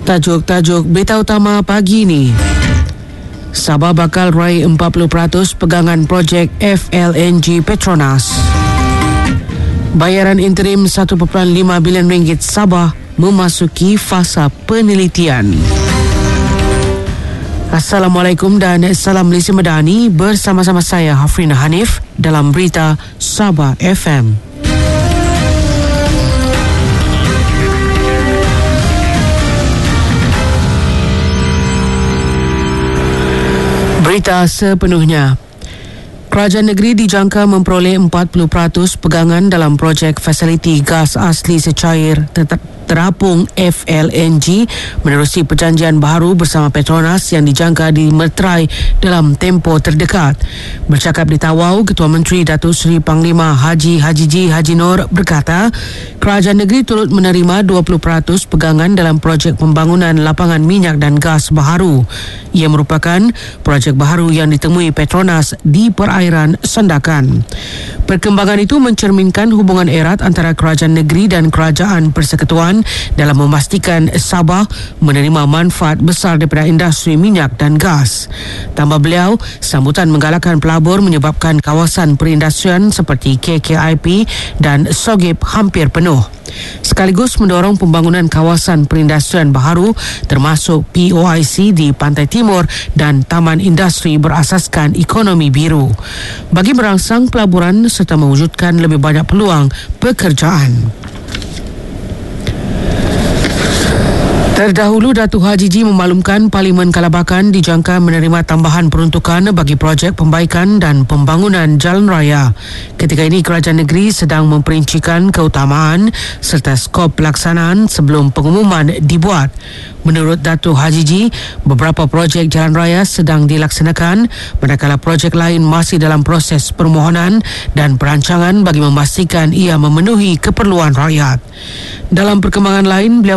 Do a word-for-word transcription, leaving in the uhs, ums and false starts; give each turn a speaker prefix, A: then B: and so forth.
A: Tajuk-tajuk berita utama pagi ini. Sabah bakal raih empat puluh peratus pegangan projek F L N G Petronas. Bayaran interim satu perpuluhan lima bilion ringgit Sabah memasuki fasa penelitian. Assalamualaikum dan salam Malaysia Madani, bersama-sama saya Hafrina Hanif dalam berita Sabah F M. Berita sepenuhnya. Kerajaan negeri dijangka memperoleh empat puluh peratus pegangan dalam projek fasiliti gas asli secair terapung F L N G menerusi perjanjian baharu bersama Petronas yang dijangka dimeterai dalam tempoh terdekat. Bercakap di Tawau, Ketua Menteri Datuk Seri Panglima Haji Hajiji Haji Nur berkata, kerajaan negeri turut menerima dua puluh peratus pegangan dalam projek pembangunan lapangan minyak dan gas baharu. Ia merupakan projek baharu yang ditemui Petronas di perairan Sandakan. Perkembangan itu mencerminkan hubungan erat antara kerajaan negeri dan kerajaan persekutuan dalam memastikan Sabah menerima manfaat besar daripada industri minyak dan gas. Tambah beliau, sambutan menggalakkan pelabur menyebabkan kawasan perindustrian seperti K K I P dan Sogip hampir penuh. Sekaligus mendorong pembangunan kawasan perindustrian baharu termasuk P O I C di Pantai Timur dan Taman Industri berasaskan ekonomi biru bagi merangsang pelaburan serta mewujudkan lebih banyak peluang pekerjaan. Terdahulu, Datuk Hajiji memaklumkan Parlimen Kalabakan dijangka menerima tambahan peruntukan bagi projek pembaikan dan pembangunan jalan raya. Ketika ini, kerajaan negeri sedang memperincikan keutamaan serta skop pelaksanaan sebelum pengumuman dibuat. Menurut Datuk Hajiji, beberapa projek jalan raya sedang dilaksanakan, manakala projek lain masih dalam proses permohonan dan perancangan bagi memastikan ia memenuhi keperluan rakyat. Dalam perkembangan lain, beliau